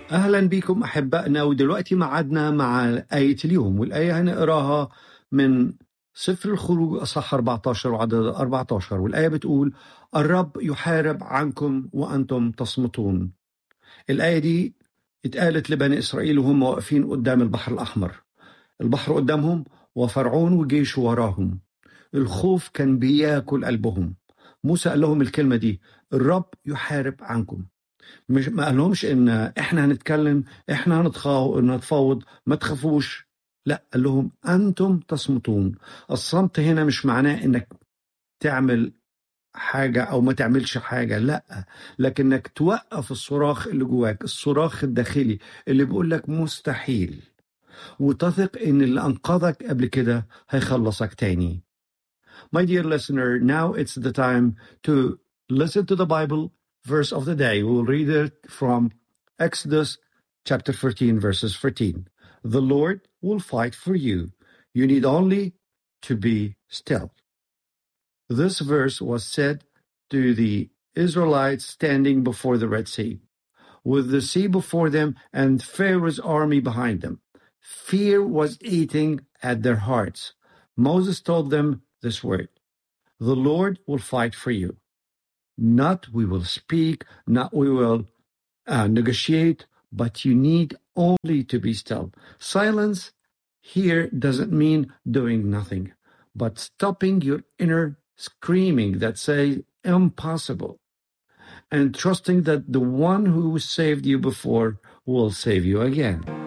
أهلا بكم أحبائنا، ودلوقتي معادنا مع آية اليوم، والآية هنقراها من سفر الخروج أصحاح 14 وعدد 14، والآية بتقول: الرب يحارب عنكم وأنتم تصمتون. الآية دي اتقالت لبني إسرائيل وهم واقفين قدام البحر الأحمر، البحر قدامهم وفرعون وجيشه وراهم، الخوف كان بياكل قلبهم. موسى قال لهم الكلمة دي: الرب يحارب عنكم. مش ما قالهمش ان احنا هنتكلم، احنا نتفاوض، ما تخافوش. لا، قال لهم انتم تصمتون. الصمت هنا مش معناه انك تعمل حاجة او ما تعملش حاجة، لا، لكنك توقف الصراخ اللي جواك، الصراخ الداخلي اللي بيقول لك مستحيل، وتثق ان اللي انقذك قبل كده هيخلصك تاني. My dear listener, now it's the time to listen to the Bible verse of the day. We'll read it from Exodus chapter 14, verses 14. The Lord will fight for you. You need only to be still. This verse was said to the Israelites standing before the Red Sea, with the sea before them and Pharaoh's army behind them. Fear was eating at their hearts. Moses told them this word: the Lord will fight for you. Not we will speak, not we will negotiate, but you need only to be still. Silence here doesn't mean doing nothing, but stopping your inner screaming that says impossible, and trusting that the one who saved you before will save you again.